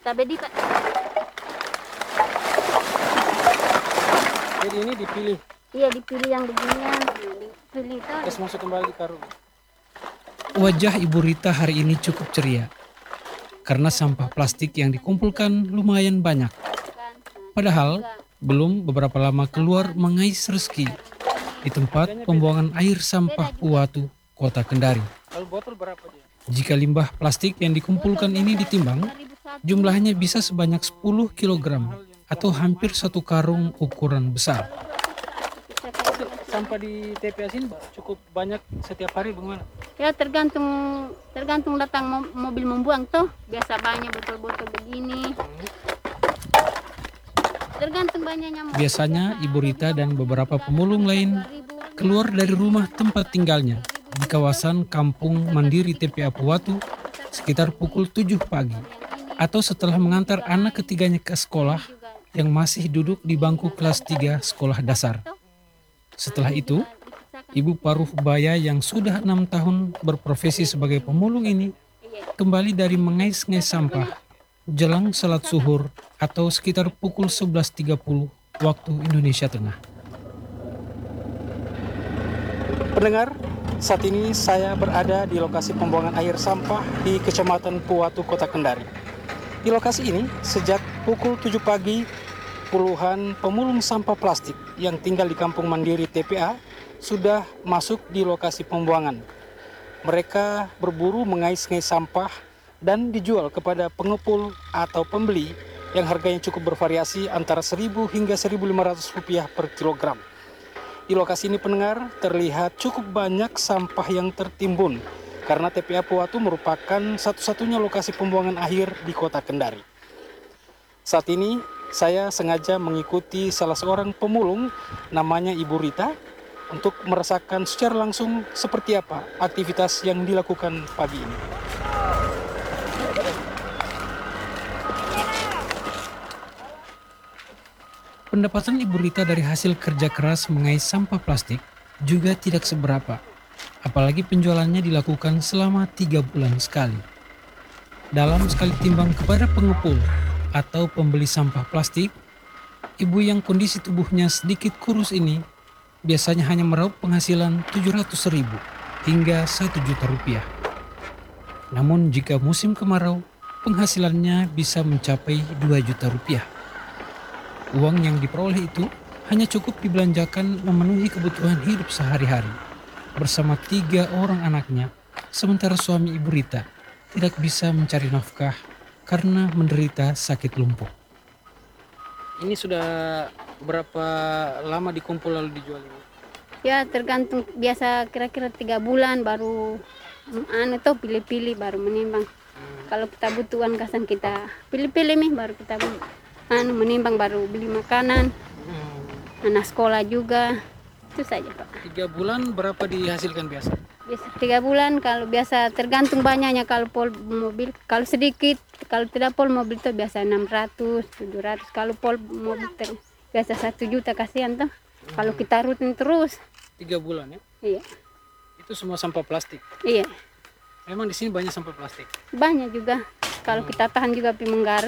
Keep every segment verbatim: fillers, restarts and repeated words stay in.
Tabedi Pak. Jadi ini dipilih. Iya dipilih yang beginian. Dipilih itu. Terus masuk kembali ke karung. Wajah Ibu Rita hari ini cukup ceria. Karena sampah plastik yang dikumpulkan lumayan banyak. Padahal belum beberapa lama keluar mengais rezeki di tempat pembuangan air sampah Puwatu, Kota Kendari. Kalau botol berapa dia? Jika limbah plastik yang dikumpulkan ini ditimbang, jumlahnya bisa sebanyak sepuluh kilogram atau hampir satu karung ukuran besar. Sampah di T P A sini cukup banyak setiap hari bagaimana? Ya tergantung tergantung datang mo- mobil membuang tuh. Biasa banyak botol-botol begini. Tergantung banyaknya. Biasanya Ibu Rita dan beberapa pemulung lain keluar dari rumah tempat tinggalnya di kawasan Kampung Mandiri T P A Puwatu sekitar pukul tujuh pagi atau setelah mengantar anak ketiganya ke sekolah yang masih duduk di bangku kelas tiga sekolah dasar. Setelah itu, Ibu Paruh Baya yang sudah enam tahun berprofesi sebagai pemulung ini kembali dari mengais-ngais sampah jelang salat zuhur atau sekitar pukul sebelas tiga puluh waktu Indonesia Tengah. Pendengar, saat ini saya berada di lokasi pembuangan air sampah di Kecamatan Puwatu, Kota Kendari. Di lokasi ini, sejak pukul tujuh pagi, puluhan pemulung sampah plastik yang tinggal di Kampung Mandiri T P A sudah masuk di lokasi pembuangan. Mereka berburu mengais-ngais sampah dan dijual kepada pengepul atau pembeli yang harganya cukup bervariasi antara seribu hingga seribu lima ratus rupiah per kilogram. Di lokasi ini pendengar terlihat cukup banyak sampah yang tertimbun karena T P A Puwatu merupakan satu-satunya lokasi pembuangan akhir di Kota Kendari. Saat ini saya sengaja mengikuti salah seorang pemulung namanya Ibu Rita untuk merasakan secara langsung seperti apa aktivitas yang dilakukan pagi ini. Pendapatan Ibu Rita dari hasil kerja keras mengais sampah plastik juga tidak seberapa, apalagi penjualannya dilakukan selama tiga bulan sekali. Dalam sekali timbang kepada pengepul atau pembeli sampah plastik, ibu yang kondisi tubuhnya sedikit kurus ini biasanya hanya meraup penghasilan tujuh ratus ribu hingga satu juta rupiah. Namun jika musim kemarau, penghasilannya bisa mencapai dua juta rupiah. Uang yang diperoleh itu hanya cukup dibelanjakan memenuhi kebutuhan hidup sehari-hari bersama tiga orang anaknya, sementara suami Ibu Rita tidak bisa mencari nafkah karena menderita sakit lumpuh. Ini sudah berapa lama dikumpul lalu dijual ini? Ya tergantung, biasa kira-kira tiga bulan baru anu tuh pilih-pilih baru menimbang. Hmm. Kalau kita butuhan kasan kita pilih-pilih nih baru kita anu menimbang baru beli makanan. Hmm. Anak sekolah juga. Itu saja Pak. Tiga bulan berapa dihasilkan biasa? Biasa tiga bulan, kalau biasa tergantung banyaknya, kalau pol mobil, kalau sedikit, kalau tidak pol mobil itu biasa enam ratus, tujuh ratus, kalau pol mobil ter, biasa satu juta kasihan tuh. Hmm. Kalau kita rutin terus. Tiga bulan ya? Iya. Itu semua sampah plastik? Iya. Memang di sini banyak sampah plastik? Banyak juga, kalau hmm. kita tahan juga api menggaruh.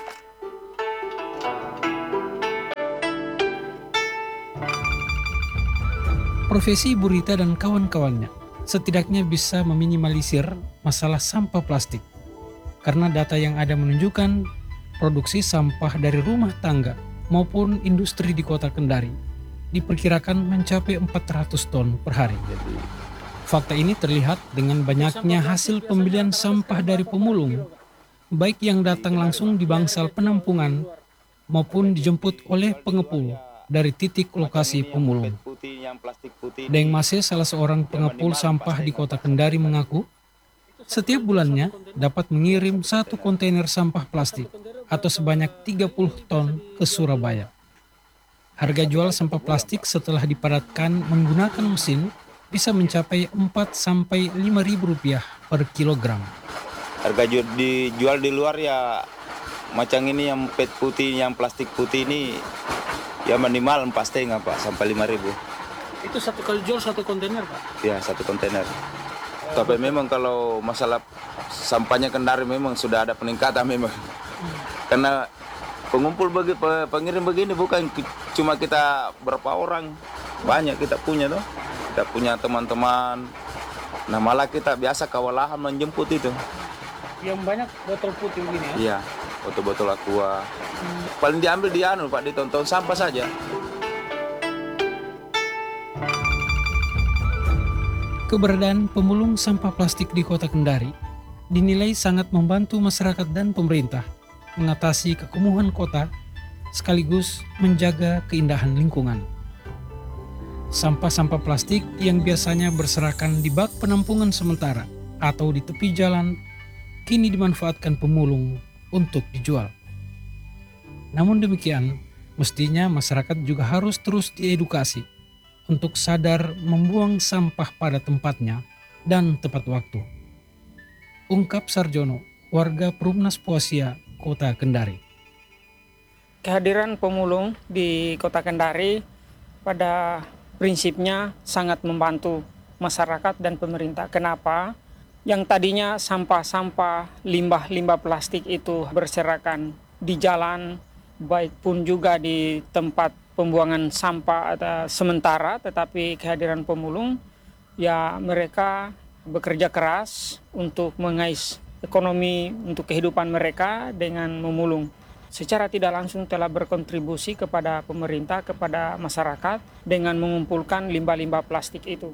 Profesi Ibu Rita dan kawan-kawannya setidaknya bisa meminimalisir masalah sampah plastik. Karena data yang ada menunjukkan produksi sampah dari rumah tangga maupun industri di Kota Kendari diperkirakan mencapai empat ratus ton per hari. Fakta ini terlihat dengan banyaknya hasil pembelian sampah dari pemulung, baik yang datang langsung di bangsal penampungan maupun dijemput oleh pengepul dari titik lokasi pemulung. Deng Mase, salah seorang pengepul sampah di Kota Kendari, mengaku setiap bulannya dapat mengirim satu kontainer sampah plastik atau sebanyak tiga puluh ton ke Surabaya. Harga jual sampah plastik setelah dipadatkan menggunakan mesin bisa mencapai empat sampai lima ribu rupiah per kilogram. Harga dijual di luar ya macam ini yang P E T putih, yang plastik putih ini ya minimal empat setengah Pak sampai lima ribu. Itu satu kali jual satu kontainer Pak? Ya satu kontainer. Tapi memang kalau masalah sampahnya Kendari memang sudah ada peningkatan memang. Karena pengumpul bagi pe- pengirim begini bukan ki- cuma kita berapa orang, banyak kita punya tuh. Kita punya teman-teman. Nah malah kita biasa kewalahan menjemput itu. Yang banyak botol putih begini ya? Iya, botol-botol aqua. Paling diambil di anu Pak, ditonton sampah saja. Keberadaan pemulung sampah plastik di Kota Kendari dinilai sangat membantu masyarakat dan pemerintah mengatasi kekumuhan kota sekaligus menjaga keindahan lingkungan. Sampah-sampah plastik yang biasanya berserakan di bak penampungan sementara atau di tepi jalan kini dimanfaatkan pemulung untuk dijual. Namun demikian, mestinya masyarakat juga harus terus diedukasi untuk sadar membuang sampah pada tempatnya dan tepat waktu. Ungkap Sarjono, warga Perumnas Poasia, Kota Kendari. Kehadiran pemulung di Kota Kendari pada prinsipnya sangat membantu masyarakat dan pemerintah. Kenapa? Yang tadinya sampah-sampah, limbah-limbah plastik itu berserakan di jalan, baik pun juga di tempat pembuangan sampah atau sementara, tetapi kehadiran pemulung, ya mereka bekerja keras untuk mengais ekonomi untuk kehidupan mereka dengan memulung. Secara tidak langsung telah berkontribusi kepada pemerintah, kepada masyarakat dengan mengumpulkan limbah-limbah plastik itu.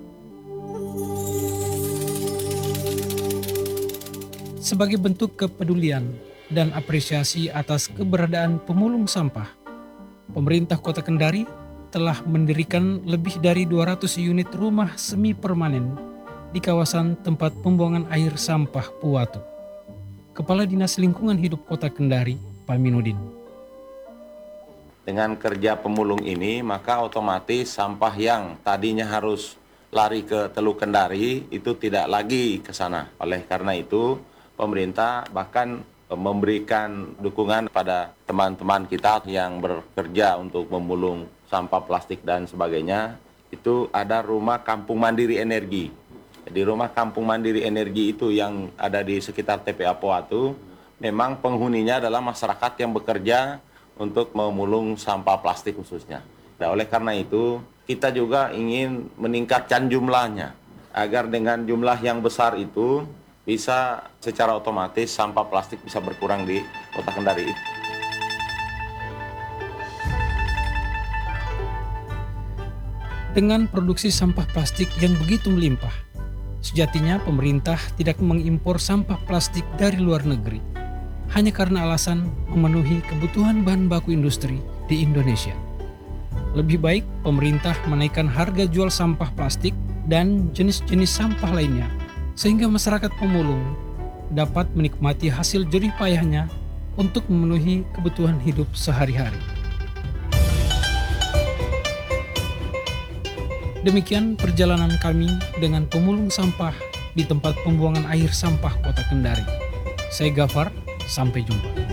Sebagai bentuk kepedulian dan apresiasi atas keberadaan pemulung sampah, pemerintah Kota Kendari telah mendirikan lebih dari dua ratus unit rumah semi permanen di kawasan tempat pembuangan air sampah Puwatu. Kepala Dinas Lingkungan Hidup Kota Kendari, Paminudin. Dengan kerja pemulung ini, maka otomatis sampah yang tadinya harus lari ke Teluk Kendari itu tidak lagi ke sana. Oleh karena itu, pemerintah bahkan memberikan dukungan pada teman-teman kita yang bekerja untuk memulung sampah plastik dan sebagainya. Itu ada rumah kampung mandiri energi. Di rumah kampung mandiri energi itu yang ada di sekitar T P A Puwatu, memang penghuninya adalah masyarakat yang bekerja untuk memulung sampah plastik khususnya. Nah, oleh karena itu, kita juga ingin meningkatkan jumlahnya, agar dengan jumlah yang besar itu bisa secara otomatis sampah plastik bisa berkurang di Kota Kendari. Dengan produksi sampah plastik yang begitu melimpah, sejatinya pemerintah tidak mengimpor sampah plastik dari luar negeri hanya karena alasan memenuhi kebutuhan bahan baku industri di Indonesia. Lebih baik pemerintah menaikkan harga jual sampah plastik dan jenis-jenis sampah lainnya sehingga masyarakat pemulung dapat menikmati hasil jerih payahnya untuk memenuhi kebutuhan hidup sehari-hari. Demikian perjalanan kami dengan pemulung sampah di tempat pembuangan air sampah Kota Kendari. Saya Gafar, sampai jumpa.